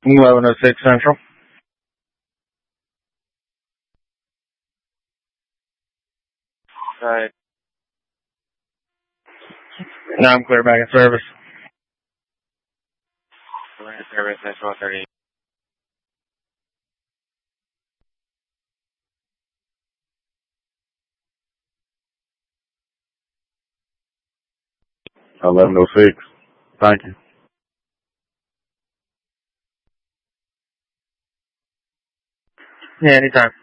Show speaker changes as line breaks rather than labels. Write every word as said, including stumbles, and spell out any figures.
eleven oh six Central. Right. Now I'm clear back in service. Clear in service at twelve thirty.
eleven oh six. Thank you.
Yeah, anytime.